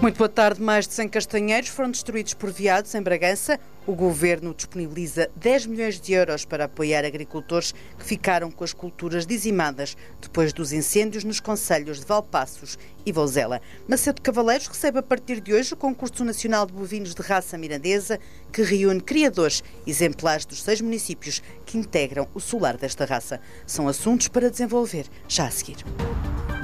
Muito boa tarde. Mais de 100 castanheiros foram destruídos por veados em Bragança. O Governo disponibiliza 10 milhões de euros para apoiar agricultores que ficaram com as culturas dizimadas depois dos incêndios nos concelhos de Valpaços e Vouzela. Macedo Cavaleiros recebe a partir de hoje o Concurso Nacional de Bovinos de Raça Mirandesa, que reúne criadores exemplares dos 6 municípios que integram o solar desta raça. São assuntos para desenvolver já a seguir.